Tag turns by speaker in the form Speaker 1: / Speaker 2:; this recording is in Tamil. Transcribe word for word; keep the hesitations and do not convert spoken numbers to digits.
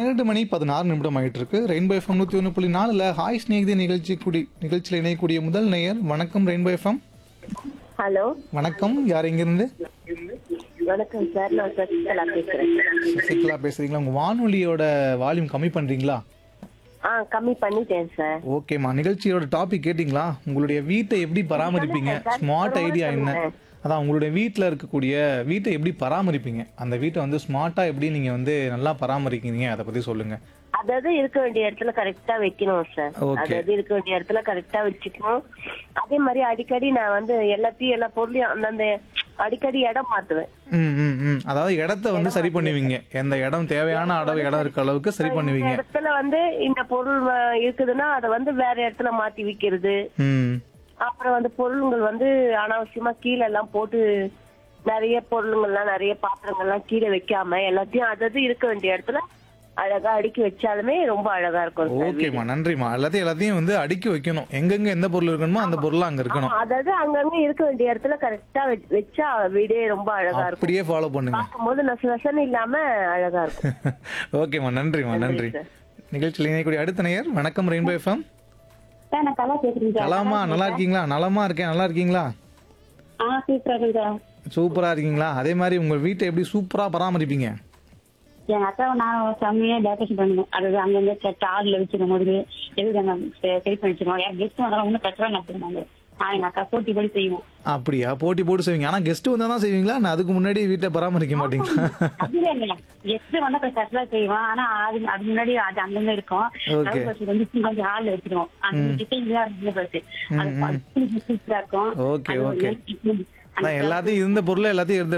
Speaker 1: பன்னிரண்டு மணி பதினாறு நிமிடம் ஆயிட்டு இருக்கு. ரெயின்போ எஃப்எம் நூத்தி ஒன்று புள்ளி நாலுல ஹாய் ஸ்நேகிதி நிகழ்ச்சி கூடி நிகழ்ச்சியில் இணையக்கூடிய முதல் நேயர். வணக்கம் ரெயின்போ எஃப்எம்.
Speaker 2: ஹலோ
Speaker 1: வணக்கம், யார் எங்கிருந்து?
Speaker 2: வணக்கம் சார், நான் சசிகலா பேசுறேன்.
Speaker 1: சசிகலா பேசுறீங்களா? உங்க வானொலியோட வால்யூம் கம்மி பண்றீங்களா?
Speaker 2: ஆ கம்மி பண்ணிட்டேன் சார்.
Speaker 1: ஓகேம்மா, நிகழ்ச்சியோட டாபிக் கேட்டிங்களா? உங்களுடைய வீட்டை எப்படி பராமரிப்பீங்க? ஸ்மார்ட் ஐடியா என்ன? அதான் உங்களுடைய வீட்டில் இருக்கக்கூடிய வீட்டை எப்படி பராமரிப்பீங்க? அந்த வீட்டை வந்து ஸ்மார்ட்டா எப்படி நீங்க வந்து நல்லா பராமரிக்கிறீங்க, அதை பத்தி சொல்லுங்க.
Speaker 2: அதாவது இருக்க வேண்டிய இடத்துல கரெக்டா வைக்கணும் சார்.
Speaker 1: Okay.
Speaker 2: அதாவது இருக்க வேண்டிய இடத்துல கரெக்டா வச்சுக்கணும். அதே மாதிரி அடிக்கடி நான் வந்து எல்லாத்தையும் எல்லா பொருளையும் அந்தந்த அடிக்கடி இடம் மாத்துவேன்.
Speaker 1: ம் ம் ம் அதாவது இடத்த வந்து சரி பண்ணுவீங்க. எந்த இடம் தேவையான அளவு இடம் இருக்க அளவுக்கு சரி
Speaker 2: இந்த
Speaker 1: பண்ணுவீங்க.
Speaker 2: இடத்துல வந்து இந்த பொருள் வ- இருக்குதுன்னா அதை வந்து வேற இடத்துல மாத்தி விக்கிறது.
Speaker 1: ம்
Speaker 2: அப்புறம் வந்து பொருளுங்கள் வந்து அனாவசியமா கீழே எல்லாம் போட்டு நிறைய பொருளுங்கள்லாம் நிறைய பாத்திரங்கள்லாம் கீழே வைக்காம எல்லாத்தையும் அதாவது இருக்க வேண்டிய இடத்துல அழகா அடுக்கி வச்சாலுமே ரொம்ப அழகா இருக்கும் சார் வீடு.
Speaker 1: ஓகேம்மா, நன்றிம்மா. எல்லாத்தையும் எல்லாத்தையும் வந்து அடுக்கி வைக்கணும். எங்கெங்க எந்த பொருள் இருக்கணுமோ அந்த பொருள் அங்க இருக்கணும்.
Speaker 2: அதாவது அங்கங்க இருக்க வேண்டிய இடத்துல கரெக்டா வச்சா வீடே ரொம்ப அழகா இருக்கும்.
Speaker 1: அப்படியே ஃபாலோ பண்ணுங்க.
Speaker 2: பார்க்கும்போது நச நசன்னு இல்லாம அழகா இருக்கும்.
Speaker 1: ஓகேம்மா, நன்றிம்மா, நன்றி.
Speaker 2: சார்.
Speaker 1: நிகழ்ச்சியில் இணையக்கூடிய அடுத்த நேயர். வணக்கம் ரெயின்போ எஃப்எம்.
Speaker 3: சார் நான் கலா பேசுறேன் சார்.
Speaker 1: கலாமா, நல்லா இருக்கீங்களா? நலமா இருக்கேன். நல்லா இருக்கீங்களா?
Speaker 3: ஆ சூப்பரா இருக்கு சார்.
Speaker 1: சூப்பரா இருக்கீங்களா? அதே மாதிரி உங்க வீட்டை எப்படி சூப்பரா பராமரிப்பீங்க?
Speaker 3: எங்க அக்காவை நான் செம்மையா டெக்கரேஷன் பண்ணணும். அதாவது அங்கங்க செட் ஆறுல வச்சிருக்கும் போது எதுக்கு நாங்க சரி பண்ணி வச்சிருக்கோம். யார் கெஸ்ட் வந்தாலும் ஒன்றும் பிரச்சனை நடத்துருந்தாங்க. நான் எங்க அக்கா போட்டி படி செய்வோம்.
Speaker 1: அப்படியா? போட்டி போட்டு செய்வீங்க. ஆனா கெஸ்ட் வந்தா தான் செய்வீங்களா? நான் அதுக்கு முன்னாடி வீட்டை பராமரிக்க மாட்டீங்களா?
Speaker 3: அதுல இல்ல கெஸ்ட் வந்தா கொஞ்சம் ஸ்பெஷலா செய்வோம். ஆனா அது அது முன்னாடி அது அங்கங்க இருக்கும்.
Speaker 1: Okay.
Speaker 3: அது வந்து கொஞ்சம் ஹால்ல வச்சிருவோம். அந்த டிசைன் தான் இருக்கு பஸ். அது சூப்பரா இருக்கும்.
Speaker 1: Okay,
Speaker 3: அது ஒரு
Speaker 1: okay.
Speaker 3: nice design. அந்த
Speaker 1: நான் எல்லாத்தையும் இருந்த பொருளை எல்லாத்தையும் எடுத்து